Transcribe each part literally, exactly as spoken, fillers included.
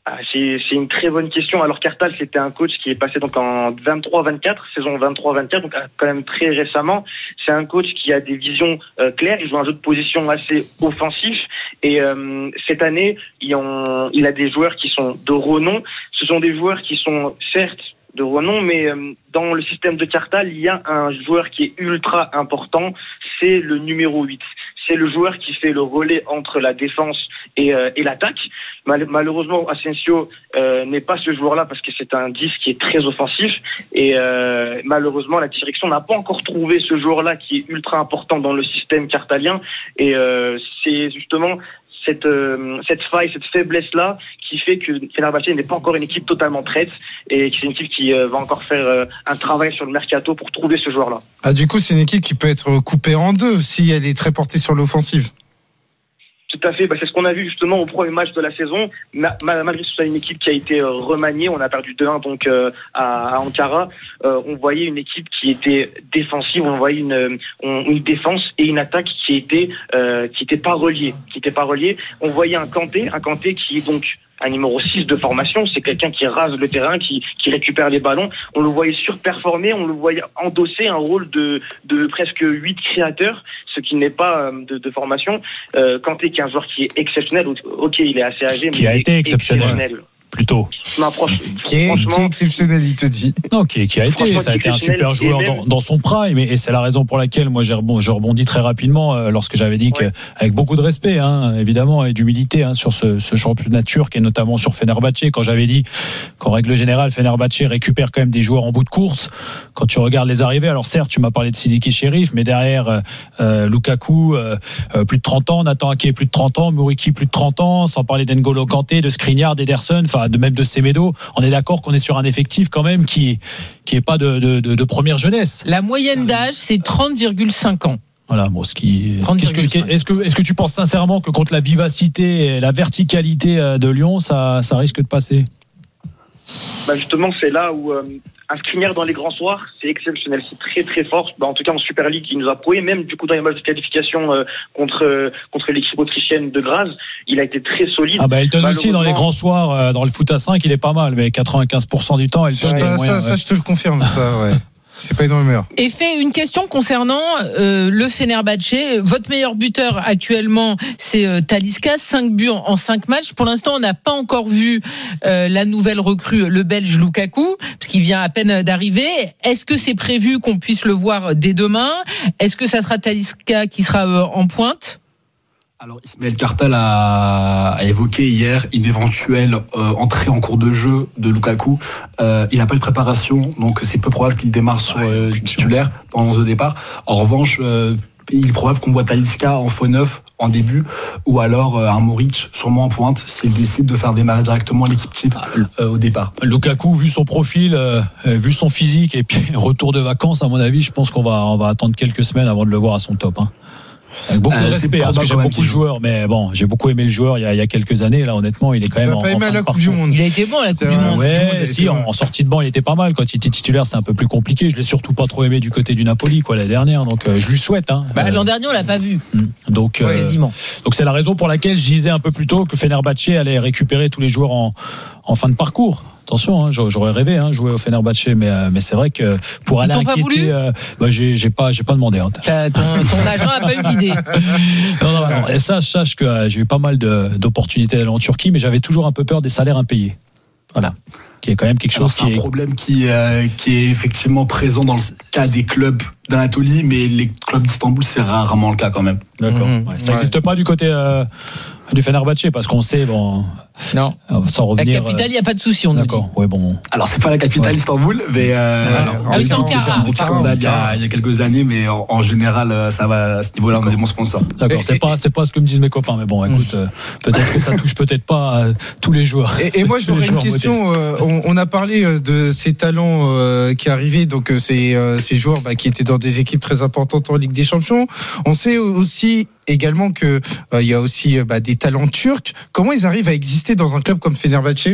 Ah, c'est, c'est une très bonne question. Alors Kartal, c'était un coach qui est passé donc en vingt-trois vingt-quatre, saison vingt-trois vingt-quatre, donc quand même très récemment. C'est un coach qui a des visions euh, claires. Il joue un jeu de position assez offensif. Et euh, cette année, il, en, il a des joueurs qui sont de renom. Ce sont des joueurs qui sont certes de renom, mais euh, dans le système de Kartal, il y a un joueur qui est ultra important. C'est le numéro huit. C'est le joueur qui fait le relais entre la défense et, euh, et l'attaque. Mal- malheureusement, Asensio euh, n'est pas ce joueur-là parce que c'est un dix qui est très offensif. Et euh, malheureusement, la direction n'a pas encore trouvé ce joueur-là qui est ultra important dans le système kartalien. Et euh, c'est justement cette euh, cette faille, cette faiblesse-là qui fait que Fenerbahçe n'est pas encore une équipe totalement prête et que c'est une équipe qui euh, va encore faire euh, un travail sur le mercato pour trouver ce joueur-là. Ah, du coup, c'est une équipe qui peut être coupée en deux si elle est très portée sur l'offensive. Tout à fait, bah, c'est ce qu'on a vu justement au premier match de la saison. Ma- malgré que ce soit une équipe qui a été euh, remaniée, on a perdu deux un donc euh, à, à Ankara. Euh, on voyait une équipe qui était défensive, on voyait une, on, une défense et une attaque qui était euh, qui était pas reliées, qui était pas reliées. On voyait un Kanté, un Kanté qui est donc un numéro six de formation, c'est quelqu'un qui rase le terrain, qui, qui récupère les ballons. On le voyait surperformer, on le voyait endosser un rôle de, de presque huit créateurs, ce qui n'est pas de, de formation. Euh, Kanté qui est un joueur qui est exceptionnel, ok, il est assez âgé, mais qui a il été est exceptionnel. exceptionnel. Plutôt. M'approche. Qui est, qui est exceptionnel, il te dit. Non, qui, qui a été, ça a été un super joueur même... dans, dans son prime, et, et c'est la raison pour laquelle moi j'ai rebond, je rebondis très rapidement euh, lorsque j'avais dit ouais. qu'avec beaucoup de respect, hein, évidemment, et d'humilité hein, sur ce, ce championnat turc et notamment sur Fenerbahçe, quand j'avais dit qu'en règle générale, Fenerbahçe récupère quand même des joueurs en bout de course. Quand tu regardes les arrivées, alors certes, tu m'as parlé de Sidiki Cherif, mais derrière euh, Lukaku, euh, euh, plus de trente ans, Nathan Ake, plus de trente ans, Muriqi, plus de trente ans, sans parler d'N'Golo Kanté, de Skriniar, d'Ederson, enfin de même de Semedo. On est d'accord qu'on est sur un effectif quand même qui qui est pas de, de, de, de première jeunesse. La moyenne d'âge, c'est trente virgule cinq ans. Voilà, bon, ce qui. trente Est-ce que, est-ce que est-ce que tu penses sincèrement que contre la vivacité et la verticalité de Lyon, ça ça risque de passer? Bah justement, c'est là où euh, un Skriniar dans les grands soirs, c'est exceptionnel, c'est très très fort. Bah, en tout cas en Super League, il nous a prouvé, même du coup dans les matchs de qualification euh, contre euh, contre l'équipe autrichienne de Graz, il a été très solide. Ah bah Elton aussi dans les grands soirs, euh, dans le foot à cinq, il est pas mal, mais quatre-vingt-quinze pour cent du temps, Elton. Ça, est ça, moyen, ça, ouais. je te le confirme, ça, ouais. C'est pas énorme. Et fait une question concernant euh, le Fenerbahçe. Votre meilleur buteur actuellement, c'est euh, Talisca, cinq buts en cinq matchs. Pour l'instant, on n'a pas encore vu euh, la nouvelle recrue, le Belge Lukaku, parce qu'il vient à peine d'arriver. Est-ce que c'est prévu qu'on puisse le voir dès demain? Est-ce que ça sera Talisca qui sera euh, en pointe? Alors Ismaël Kartal a, a évoqué hier une éventuelle euh, entrée en cours de jeu de Lukaku. Euh, il n'a pas de préparation, donc c'est peu probable qu'il démarre sur euh, titulaire dans l'onze de départ. En revanche, euh, il est probable qu'on voit Talisca en faux neuf en début, ou alors euh, un Moric sûrement en pointe s'il décide de faire démarrer directement l'équipe type euh, au départ. Lukaku, vu son profil, euh, vu son physique et puis retour de vacances, à mon avis, je pense qu'on va on va attendre quelques semaines avant de le voir à son top. Hein. Avec beaucoup de euh, respect, parce que j'aime beaucoup de joueurs, mais bon, j'ai beaucoup aimé le joueur il y a, il y a quelques années. Là, honnêtement, il est quand même. Tu n'as pas aimé à la Coupe du Monde. Il a été bon à la Coupe du Monde. Ouais, si, en, en sortie de banc, il était pas mal. Quand il était titulaire, c'était un peu plus compliqué. Je l'ai surtout pas trop aimé du côté du Napoli, quoi, la dernière. Donc, euh, je lui souhaite. Hein. Bah, euh, l'an dernier, on l'a pas vu. Donc, ouais, euh, quasiment. Donc, c'est la raison pour laquelle je disais un peu plus tôt que Fenerbahçe allait récupérer tous les joueurs en, en fin de parcours. Attention, hein, j'aurais rêvé hein, jouer au Fenerbahçe, mais euh, mais c'est vrai que pour aller inquiéter, euh, bah, j'ai j'ai pas j'ai pas demandé. Hein. Ton, ton agent a pas eu l'idée. Non, non, non. Et ça, sache que euh, j'ai eu pas mal de, d'opportunités d'aller en Turquie, mais j'avais toujours un peu peur des salaires impayés. Voilà, qui est quand même quelque chose. Alors, c'est qui un est problème qui euh, qui est effectivement présent dans le cas des clubs d'Anatolie, mais les clubs d'Istanbul, c'est rarement le cas quand même. D'accord. Mmh, ouais, ça n'existe ouais. pas du côté euh, du Fenerbahçe, parce qu'on sait, bon. Non. Sans revenir. La capitale, il n'y a pas de souci, on nous dit. D'accord. Ouais, bon. Alors, c'est pas la capitale ouais. Istanbul, mais euh, ah oui, c'est Ankara. Il y a, il y a quelques années, mais en, en général, ça va à ce niveau-là, on a des bons sponsors. D'accord. Et, c'est et, pas, c'est pas ce que me disent mes copains, mais bon, écoute, euh, peut-être que ça touche peut-être pas euh, tous les joueurs. Et, et moi, j'aurais une question. Euh, on, on a parlé de ces talents euh, qui arrivaient, donc euh, ces, euh, ces joueurs bah, qui étaient dans des équipes très importantes en Ligue des Champions. On sait aussi également que il euh, y a aussi bah, des talents turcs. Comment ils arrivent à exister dans un club comme Fenerbahçe?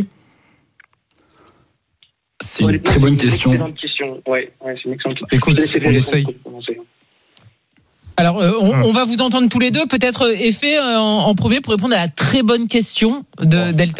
C'est une très bonne question. Excellente question. Ouais, ouais, c'est une excellente question. Écoute, on essaye. Alors, euh, on, on va vous entendre tous les deux. Peut-être Effet euh, en, en premier pour répondre à la très bonne question de, d'Elton.